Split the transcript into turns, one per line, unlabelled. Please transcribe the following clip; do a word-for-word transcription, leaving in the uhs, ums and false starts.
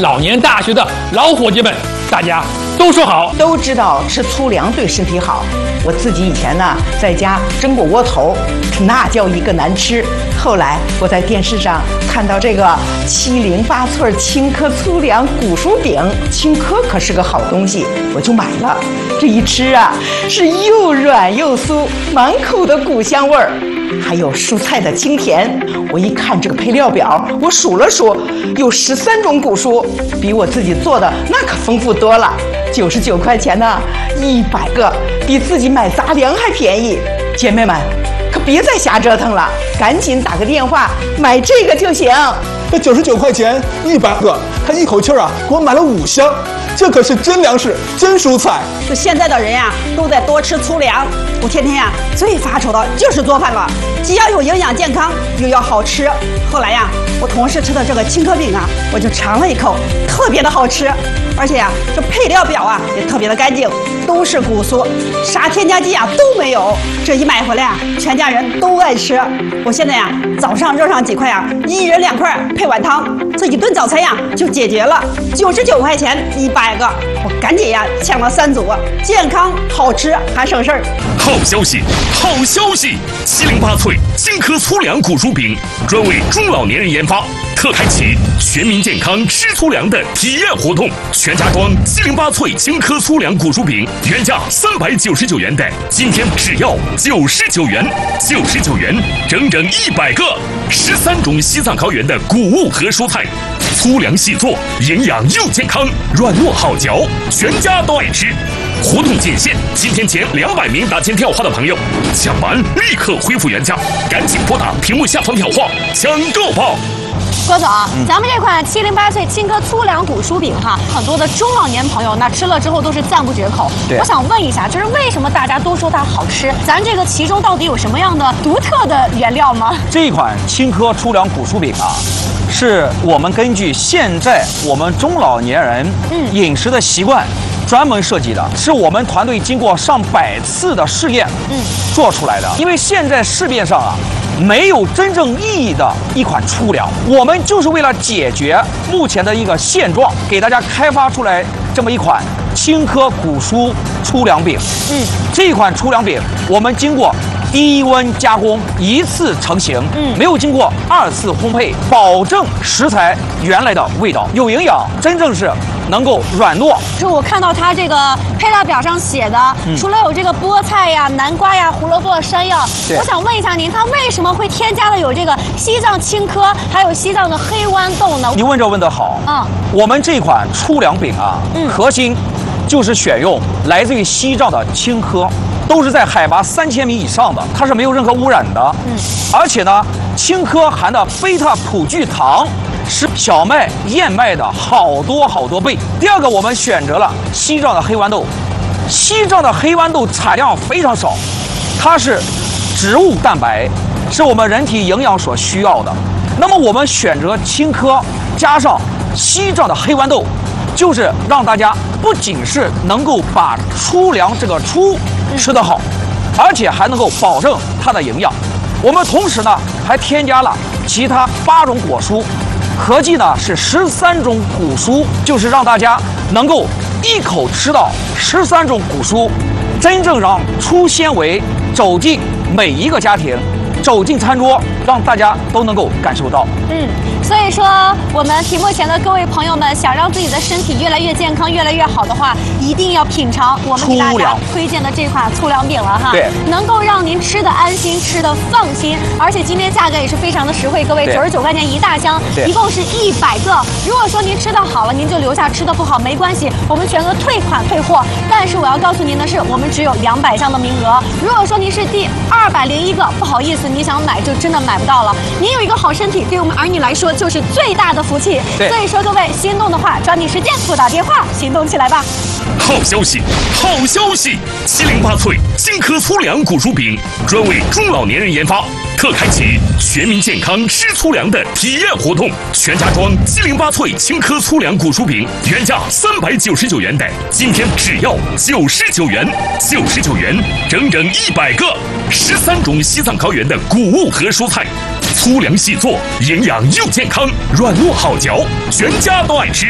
老年大学的老伙计们，大家都说好。
都知道吃粗粮对身体好，我自己以前呢在家蒸过窝头，那叫一个难吃。后来我在电视上看到这个七零八脆青稞粗粮古薯饼，青稞可是个好东西，我就买了。这一吃啊，是又软又酥，满口的谷香味儿。还有蔬菜的清甜，我一看这个配料表，我数了数，有十三种谷蔬，比我自己做的那可丰富多了。九十九块钱呢，一百个，比自己买杂粮还便宜。姐妹们，可别再瞎折腾了，赶紧打个电话买这个就行。
这九十九块钱一百个，他一口气儿啊给我买了五箱，这可是真粮食，真蔬菜。
就现在的人呀，都在多吃粗粮。我天天呀最发愁的就是做饭了，既要有营养健康，又要好吃。后来呀，我同事吃的这个青稞饼啊，我就尝了一口，特别的好吃。而且呀，这配料表啊也特别的干净，都是谷蔬，啥添加剂啊都没有。这一买回来啊，全家人都爱吃。我现在呀，早上热上几块啊，一人两块配碗汤，这一顿早餐呀就解决了。九十九块钱一百个，我赶紧呀抢了三组，健康好吃还省事儿。
好消息，好消息！七零八脆青稞粗粮谷薯饼专为中老年人研发，特开启全民健康吃粗粮的体验活动。全家装七零八脆青稞粗粮谷薯饼，原价三百九十九元的，今天只要九十九元，九十九元整整一百个，十三种西藏高原的谷物和蔬菜，粗粮细做，营养又健康，软糯好嚼，全家都爱吃。活动仅限今天前两百名打进电话的朋友，抢完立刻恢复原价，赶紧拨打屏幕下方电话抢购吧。
郭总，嗯、咱们这款七零八脆青稞粗粮谷薯饼哈，很多的中老年朋友那吃了之后都是赞不绝口。我想问一下，就是为什么大家都说它好吃？咱这个其中到底有什么样的独特的原料吗？
这款青稞粗粮谷薯饼啊，是我们根据现在我们中老年人饮食的习惯。嗯专门设计的，是我们团队经过上百次的试验，嗯，做出来的。因为现在市面上啊，没有真正意义的一款粗粮，我们就是为了解决目前的一个现状，给大家开发出来这么一款青稞谷蔬粗粮饼。嗯，这款粗粮饼我们经过低温加工，一次成型，嗯，没有经过二次烘焙，保证食材原来的味道，有营养，真正是能够软糯。
是我看到它这个配料表上写的，嗯、除了有这个菠菜呀、南瓜呀、胡萝卜、山药，我想问一下您，它为什么会添加了有这个西藏青稞，还有西藏的黑豌豆呢？
你问这问得好。嗯，我们这款粗粮饼啊，嗯、核心就是选用来自于西藏的青稞。都是在海拔三千米以上的，它是没有任何污染的。嗯，而且呢，青稞含的贝塔葡聚糖是小麦、燕麦的好多好多倍。第二个，我们选择了西藏的黑豌豆，西藏的黑豌豆产量非常少，它是植物蛋白，是我们人体营养所需要的。那么我们选择青稞加上西藏的黑豌豆，就是让大家不仅是能够把粗粮这个粗吃得好，而且还能够保证它的营养。我们同时呢还添加了其他八种果蔬，合计呢是十三种谷蔬，就是让大家能够一口吃到十三种谷蔬，真正让粗纤维走进每一个家庭，走进餐桌，让大家都能够感受到。
嗯。所以说，我们屏幕前的各位朋友们，想让自己的身体越来越健康、越来越好的话，一定要品尝我们给大家推荐的这款粗粮饼了哈。
对，
能够让您吃的安心、吃的放心，而且今天价格也是非常的实惠，各位九十九块钱一大箱，一共是一百个。如果说您吃的好了，您就留下；吃的不好没关系，我们全额退款退货。但是我要告诉您的是，我们只有两百箱的名额。如果说您是第二百零一个，不好意思，你想买就真的买不到了。您有一个好身体，对我们儿女来说就是最大的福气。所以说各位心动的话，抓紧时间拨打电话行动起来吧。
好消息，好消息！七零八脆青稞粗粮谷薯饼专为中老年人研发，特开启全民健康吃粗粮的体验活动。全家装七零八脆青稞粗粮谷薯饼，原价三百九十九元的，今天只要九十九元，九十九元整整一百个，十三种西藏高原的谷物和蔬菜，粗粮细做，营养又健康，软糯好嚼，全家都爱吃。